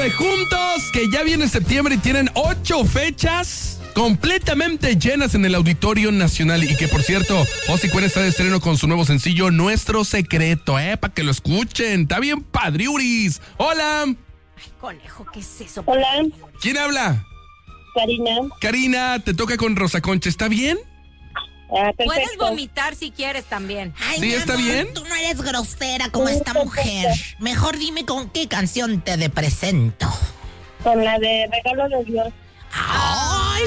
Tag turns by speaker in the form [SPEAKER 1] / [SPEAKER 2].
[SPEAKER 1] de Juntos, que ya viene septiembre y tienen 8 fechas completamente llenas en el Auditorio Nacional. Y que, por cierto, Ozzy Cuena está de estreno con su nuevo sencillo, Nuestro Secreto, para que lo escuchen. Está bien padriuris. Hola.
[SPEAKER 2] Ay, conejo, ¿qué es eso?
[SPEAKER 3] Hola,
[SPEAKER 1] ¿Quién habla?
[SPEAKER 3] Karina.
[SPEAKER 1] Karina, te toca con Rosa Concha. ¿Está bien?
[SPEAKER 3] Perfecto.
[SPEAKER 2] Puedes vomitar si quieres también.
[SPEAKER 4] Ay,
[SPEAKER 1] ¿Sí,
[SPEAKER 4] mi
[SPEAKER 1] está
[SPEAKER 4] amor,
[SPEAKER 1] bien?
[SPEAKER 4] Tú no eres grosera como esta mujer. Mejor dime con qué canción te presento.
[SPEAKER 3] Con la de Regalo de Dios.
[SPEAKER 4] ¡Ay!